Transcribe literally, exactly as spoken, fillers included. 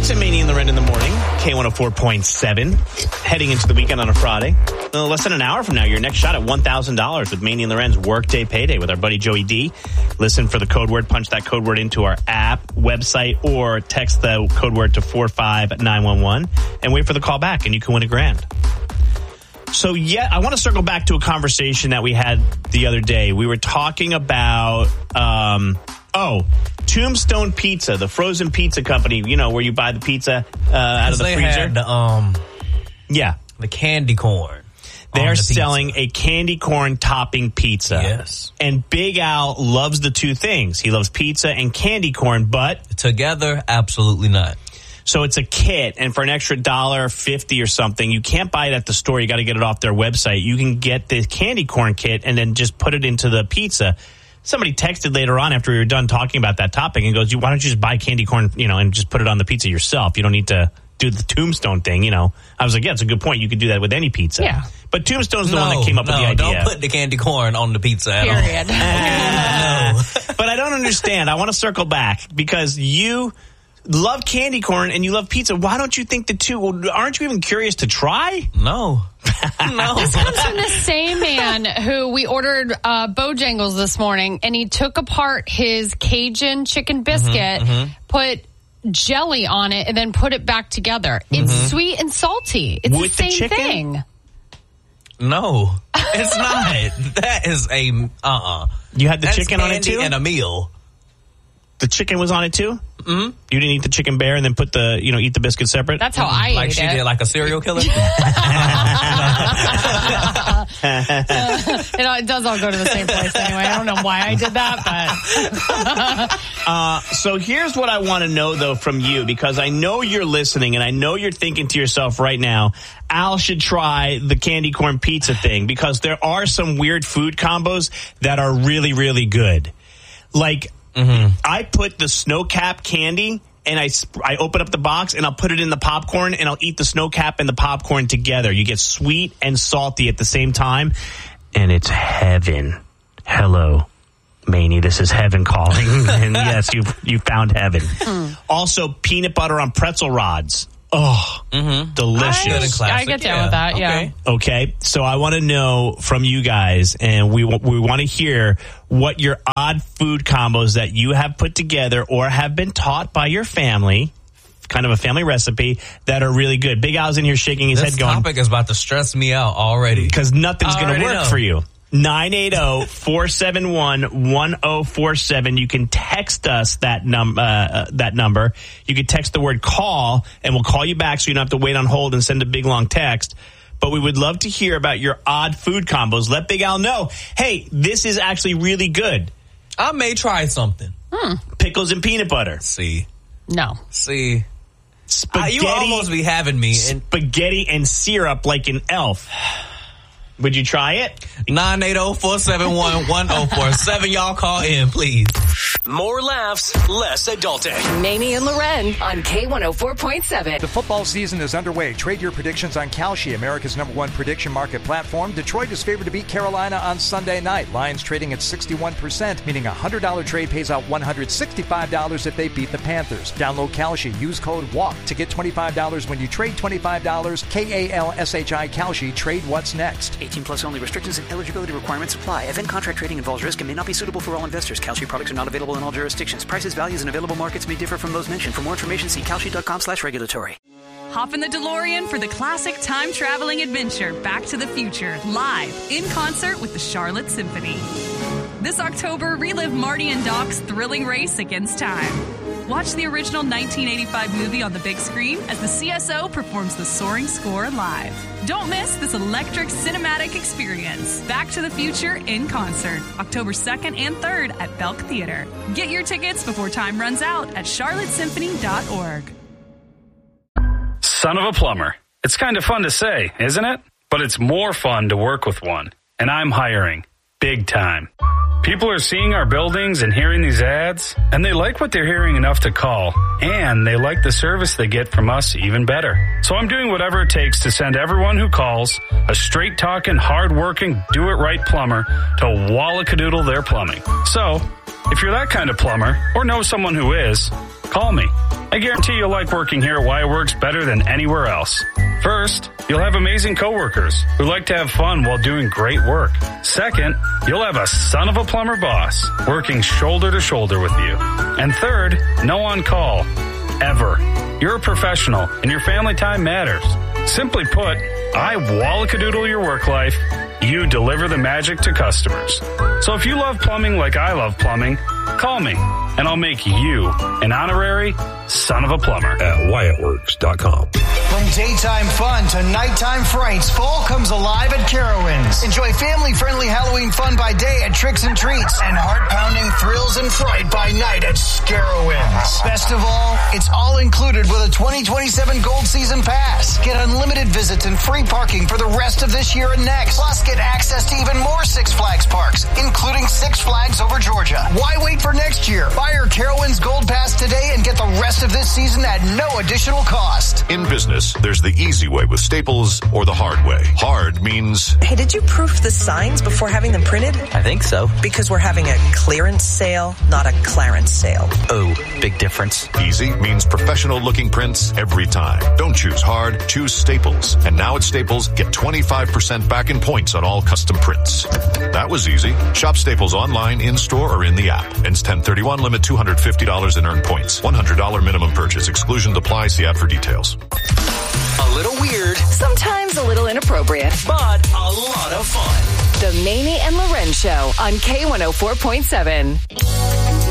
It's a Manny and Loren in the morning. K one oh four point seven. Heading into the weekend on a Friday. Uh, less than an hour from now, your next shot at one thousand dollars with Manny and Loren's Workday Payday with our buddy Joey D. Listen for the code word. Punch that code word into our app, website, or text the code word to four five nine one one and wait for the call back, and you can win a grand. So, yeah, I want to circle back to a conversation that we had the other day. We were talking about, um, oh, Tombstone Pizza, the frozen pizza company, you know, where you buy the pizza uh, out of the they freezer. Had the, um, yeah. The candy corn. They're the selling a candy corn topping pizza. Yes. And Big Al loves the two things. He loves pizza and candy corn, but together, absolutely not. So it's a kit, and for an extra dollar fifty or something, you can't buy it at the store. You got to get it off their website. You can get the candy corn kit and then just put it into the pizza. Somebody texted later on after we were done talking about that topic and goes, "Why don't you just buy candy corn, you know, and just put it on the pizza yourself? You don't need to do the Tombstone thing, you know." I was like, "Yeah, it's a good point. You could do that with any pizza." Yeah. But Tombstone's the no, one that came up no, with the idea. Don't put the candy corn on the pizza at Period. all. no. But I don't understand. I want to circle back because you love candy corn and you love pizza. Why don't you think the two? Well, aren't you even curious to try? No. No. This comes from the same man who we ordered uh, Bojangles this morning, and he took apart his Cajun chicken biscuit, mm-hmm, mm-hmm. put jelly on it, and then put it back together. It's mm-hmm. sweet and salty. It's With the same the chicken? thing. No, it's not. That is a uh-uh. You had the That's chicken on it too? and a meal. The chicken was on it too? Mm-hmm. You didn't eat the chicken bare and then put the, you know, eat the biscuit separate? That's how I like ate she it. did, like a serial killer. It, all, it does all go to the same place anyway. I don't know why I did that, but. uh, so here's what I want to know, though, from you, because I know you're listening and I know you're thinking to yourself right now, Al should try the candy corn pizza thing, because there are some weird food combos that are really, really good. Like, mm-hmm. I put the snow cap candy and I, I open up the box and I'll put it in the popcorn and I'll eat the snow cap and the popcorn together. You get sweet and salty at the same time, and it's heaven. Hello, Manny, this is heaven calling. And yes, you you found heaven. Mm. Also, peanut butter on pretzel rods. Oh, mm-hmm. delicious. I, I get down yeah. with that, yeah. Okay, okay. So I want to know from you guys, and we we want to hear what your odd food combos that you have put together or have been taught by your family, kind of a family recipe, that are really good. Big Al's in here shaking his this head going, this topic is about to stress me out already. Because nothing's going to work know. for you. nine eight zero, four seven one, one zero four seven. You can text us that num uh, that number. You can text the word call, and we'll call you back so you don't have to wait on hold and send a big, long text. But we would love to hear about your odd food combos. Let Big Al know, hey, this is actually really good. I may try something. Hmm. Pickles and peanut butter. See. No. See. Spaghetti. Uh, you almost be having me. In- spaghetti and syrup like an elf. Would you try it? nine eight zero, four seven one, one zero four seven. Y'all call in, please. More laughs, less adulting. Manny and Loren on K one oh four point seven. The football season is underway. Trade your predictions on Kalshi, America's number one prediction market platform. Detroit is favored to beat Carolina on Sunday night. Lions trading at sixty-one percent, meaning a one hundred dollars trade pays out one hundred sixty-five dollars if they beat the Panthers. Download Kalshi. Use code WALK to get twenty-five dollars when you trade twenty-five dollars. K A L S H I Kalshi. Trade what's next. eighteen plus only. Restrictions and eligibility requirements apply. Event contract trading involves risk and may not be suitable for all investors. Kalshi products are not available in all jurisdictions. Prices, values, and available markets may differ from those mentioned. For more information, see kalshi.com slash regulatory. Hop in the DeLorean for the classic time-traveling adventure Back to the Future, live in concert with the Charlotte Symphony. This October, relive Marty and Doc's thrilling race against time. Watch the original nineteen eighty-five movie on the big screen as the C S O performs the soaring score live. Don't miss this electric cinematic experience. Back to the Future in concert, October second and third at Belk Theater. Get your tickets before time runs out at charlotte symphony dot org. Son of a plumber. It's kind of fun to say, isn't it? But it's more fun to work with one. And I'm hiring. Big time. People are seeing our buildings and hearing these ads, and they like what they're hearing enough to call, and they like the service they get from us even better. So I'm doing whatever it takes to send everyone who calls a straight-talking, hard-working, do-it-right plumber to Wallakadoodle their plumbing. So, if you're that kind of plumber, or know someone who is, Call me. I guarantee you'll like working here at Why It Works better than anywhere else. First, you'll have amazing coworkers who like to have fun while doing great work. Second, you'll have a son of a plumber boss working shoulder to shoulder with you. And third, no on-call. Ever. You're a professional, and your family time matters. Simply put, I wallacadoodle your work life. You deliver the magic to customers. So if you love plumbing like I love plumbing, call me, and I'll make you an honorary son of a plumber at Wyatt Works dot com. From daytime fun to nighttime frights, fall comes alive at Carowinds. Enjoy family-friendly Halloween fun by day at Tricks and Treats and heart-pounding thrills and fright by night at Scarowinds. Best of all, it's all included with a twenty twenty-seven Gold Season Pass. Get unlimited visits and free parking for the rest of this year and next. Plus, get access to even more Six Flags parks, including Six Flags over Georgia. Why wait for next year? Buy your Carowinds Gold Pass today and get the rest of this season at no additional cost. In business, there's the easy way with Staples or the hard way. Hard means... Hey, did you proof the signs before having them printed? I think so. Because we're having a clearance sale, not a clarence sale. Oh, big difference. Easy means professional-looking prints every time. Don't choose hard, choose Staples. And now at Staples, get twenty-five percent back in points on all custom prints. That was easy. Shop Staples online, in-store, or in the app. Ends ten thirty-one, limit two hundred fifty dollars in earned points. one hundred dollars minimum purchase. Exclusions apply. See ad for details. A little weird, Sometimes a little inappropriate. but a lot of fun. The Mamie and Loren Show on K one oh four point seven.